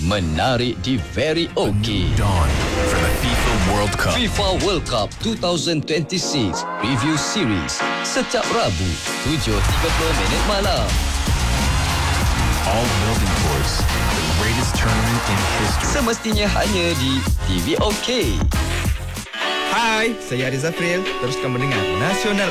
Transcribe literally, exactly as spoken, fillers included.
menarik di Very OK. Dawn for the FIFA World Cup. FIFA World Cup dua ribu dua puluh enam Preview Series setiap Rabu tujuh tiga puluh minit malam. All building towards the greatest tournament in history. Semestinya hanya di T V OK. Hai, saya Ariz Zafril. Teruskan mendengar Nasional